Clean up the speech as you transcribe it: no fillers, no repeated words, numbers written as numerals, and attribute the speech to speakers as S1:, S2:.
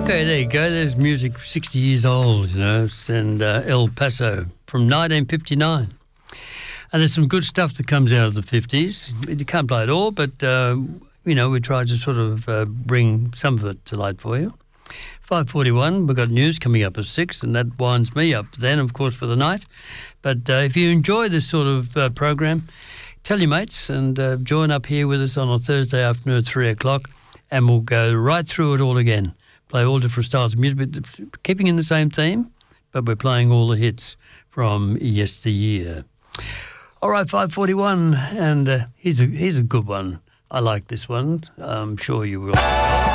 S1: Okay, there you go. There's music 60 years old, you know, and El Paso from 1959. And there's some good stuff that comes out of the 50s. You can't play it all, but, you know, we try to sort of bring some of it to light for you. 5:41, we've got news coming up at 6, and that winds me up then, of course, for the night. But if you enjoy this sort of program, tell your mates and join up here with us on a Thursday afternoon at 3 o'clock, and we'll go right through it all again. Play all different styles of music, but keeping in the same theme, but we're playing all the hits from yesteryear. All right, 5:41, and here's a good one. I like this one. I'm sure you will.